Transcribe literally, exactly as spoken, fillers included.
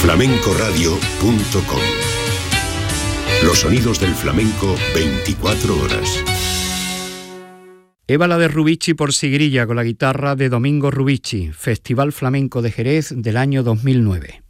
flamencoradio punto com. Los sonidos del flamenco veinticuatro horas. Évala de Rubici por Sigrilla con la guitarra de Domingo Rubici, Festival Flamenco de Jerez del año dos mil nueve.